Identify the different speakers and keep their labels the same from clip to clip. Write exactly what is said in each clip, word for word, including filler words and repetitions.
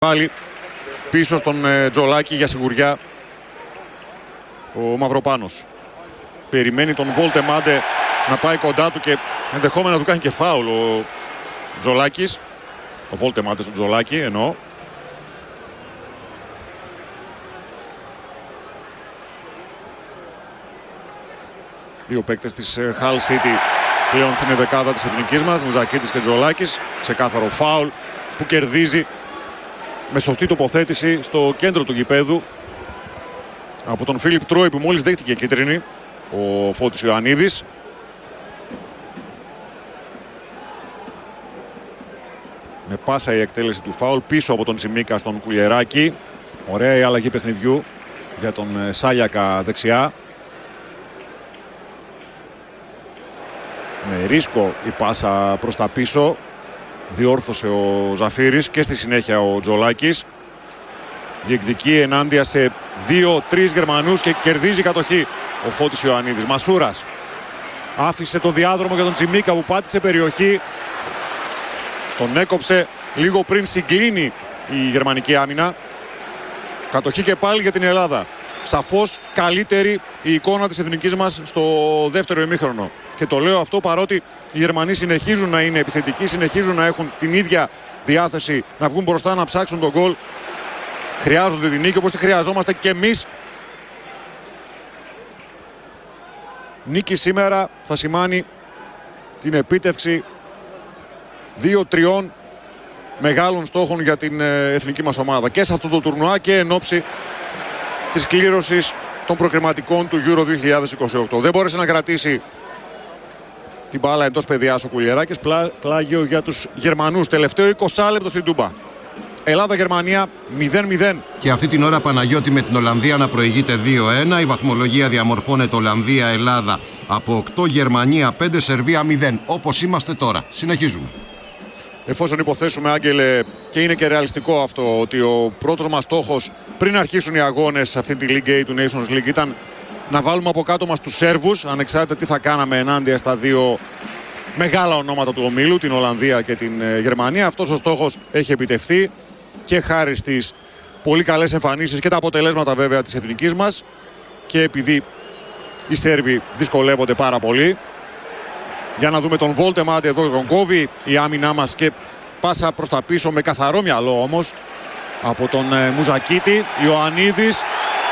Speaker 1: Πάλι πίσω στον ε, Τζολάκη για σιγουριά ο Μαυροπάνος. Περιμένει τον Βόλτεμάντε να πάει κοντά του και ενδεχόμενα να του κάνει και φάουλ ο Τζολάκης. Ο Βόλτεμάντε στον Τζολάκη εννοώ. Δύο παίκτες της Hull City πλέον στην δεκάδα της εθνικής μας. Μουζακίτης και Τζολάκης. Ξεκάθαρο φάουλ που κερδίζει με σωστή τοποθέτηση στο κέντρο του γηπέδου από τον Φίλιπ Τρόι που μόλις δέχτηκε κίτρινη, ο Φώτης Ιωαννίδης. Με πάσα η εκτέλεση του φάουλ πίσω από τον Τσιμίκα στον Κουλιεράκη. Ωραία η αλλαγή παιχνιδιού για τον Σάλιακα δεξιά. Με ρίσκο η πάσα προς τα πίσω. Διόρθωσε ο Ζαφύρης και στη συνέχεια ο Τζολάκης. Διεκδικεί ενάντια σε δύο τρεις Γερμανούς και κερδίζει κατοχή ο Φώτης Ιωαννίδης. Μασούρας άφησε το διάδρομο για τον Τσιμίκα που πάτησε περιοχή. Τον έκοψε λίγο πριν συγκλίνει η γερμανική άμυνα. Κατοχή και πάλι για την Ελλάδα. Σαφώς καλύτερη η εικόνα της εθνικής μας στο δεύτερο ημίχρονο. Και το λέω αυτό παρότι οι Γερμανοί συνεχίζουν να είναι επιθετικοί, συνεχίζουν να έχουν την ίδια διάθεση να βγουν μπροστά, να ψάξουν τον γκολ. Χρειάζονται την νίκη όπως τη χρειαζόμαστε και εμείς. Νίκη σήμερα θα σημάνει την επίτευξη δύο τριών μεγάλων στόχων για την εθνική μας ομάδα. Και σε αυτό το τουρνουά και εν ώψη της κλήρωσης των προκριματικών του Euro δύο χιλιάδες είκοσι οκτώ. Δεν μπόρεσε να κρατήσει την μπάλα εντός παιδιάς ο Κουλιεράκης. Πλά, πλάγιο για τους Γερμανούς. Τελευταίο είκοσι λεπτό στην Τούμπα. Ελλάδα-Γερμανία μηδέν μηδέν.
Speaker 2: Και αυτή την ώρα Παναγιώτη με την Ολλανδία να προηγείται δύο ένα. Η βαθμολογία διαμορφώνεται Ολλανδία-Ελλάδα από οκτώ, Γερμανία πέντε, Σερβία μηδέν. Όπως είμαστε τώρα. Συνεχίζουμε.
Speaker 1: Εφόσον υποθέσουμε, Άγγελε, και είναι και ρεαλιστικό αυτό, ότι ο πρώτος μας στόχος πριν αρχίσουν οι αγώνες σε αυτή τη League A του Nations League ήταν να βάλουμε από κάτω μας τους Σέρβους, ανεξάρτητα τι θα κάναμε ενάντια στα δύο μεγάλα ονόματα του ομίλου, την Ολλανδία και την Γερμανία. Αυτός ο στόχος έχει επιτευχθεί και χάρη στις πολύ καλές εμφανίσεις και τα αποτελέσματα βέβαια της εθνικής μας και επειδή οι Σέρβοι δυσκολεύονται πάρα πολύ. Για να δούμε τον Βόλτεμάντε εδώ, τον κόβει η άμυνά μας και πάσα προς τα πίσω με καθαρό μυαλό όμως από τον ε, Μουζακίτη. Ιωαννίδης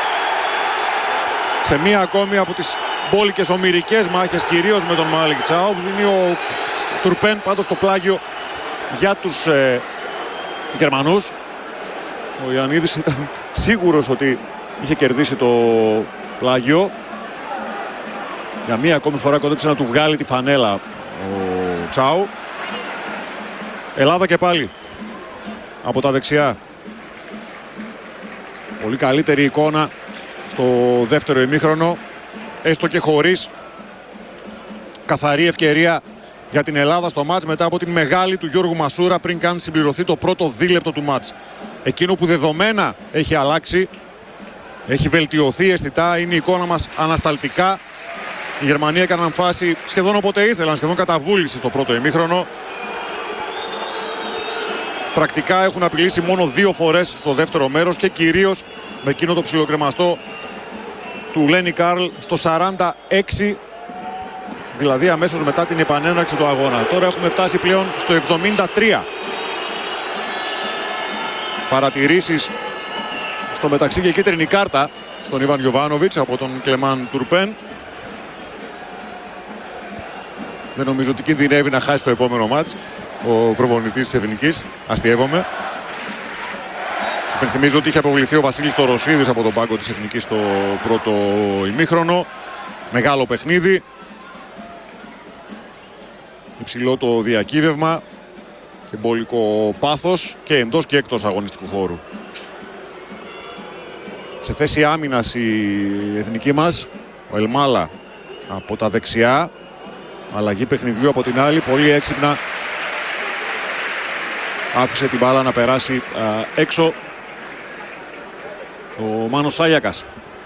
Speaker 1: σε μία ακόμη από τις μπόλικες ομηρικές μάχες, κυρίως με τον Μάλικ Τσάου, που δίνει ο Τουρπέν πάντως το πλάγιο για τους ε, Γερμανούς. Ο Ιωαννίδης ήταν σίγουρος ότι είχε κερδίσει το πλάγιο. Για μία ακόμη φορά κοντέψε να του βγάλει τη φανέλα ο Τσάου. Ελλάδα και πάλι από τα δεξιά. Πολύ καλύτερη εικόνα στο δεύτερο ημίχρονο, έστω και χωρίς καθαρή ευκαιρία για την Ελλάδα στο μάτς μετά από την μεγάλη του Γιώργου Μασούρα πριν καν συμπληρωθεί το πρώτο δίλεπτο του μάτς. Εκείνο που δεδομένα έχει αλλάξει, έχει βελτιωθεί αισθητά, είναι η εικόνα μας ανασταλτικά. Η Γερμανία έκαναν φάση σχεδόν όποτε ήθελαν, σχεδόν καταβούληση στο πρώτο ημίχρονο. Πρακτικά έχουν απειλήσει μόνο δύο φορές στο δεύτερο μέρος και κυρίως με εκείνο το ψιλοκρεμαστό του Λένι Καρλ στο σαράντα έξι, δηλαδή αμέσως μετά την επανέναρξη του αγώνα. Τώρα έχουμε φτάσει πλέον στο εβδομήντα τρία. Παρατηρήσεις στο μεταξύ και κίτρινη κάρτα στον Ιβάν Γιοβάνοβιτς από τον Κλεμάν Τουρπέν. Δεν νομίζω ότι κινδυνεύει να χάσει το επόμενο μάτς ο προπονητής της Εθνικής. Αστειεύομαι. Υπενθυμίζω ότι είχε αποβληθεί ο Βασίλης Τωροσίδης από τον πάγκο της Εθνικής στο πρώτο ημίχρονο. Μεγάλο παιχνίδι. Υψηλό το διακύβευμα και μπολικό πάθος και εντός και εκτός αγωνιστικού χώρου. Σε θέση άμυνας η Εθνική μας, ο Ελμάλα από τα δεξιά. Αλλαγή παιχνιδιού από την άλλη, πολύ έξυπνα άφησε την μπάλα να περάσει α, έξω ο Μάνος Σάλιακας.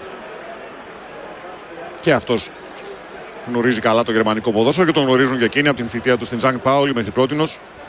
Speaker 1: Και αυτός γνωρίζει καλά το γερμανικό ποδόσφαιρο και τον γνωρίζουν και εκείνοι από την θητεία του στην Ζανκ Πάολη μέχρι πρότινος.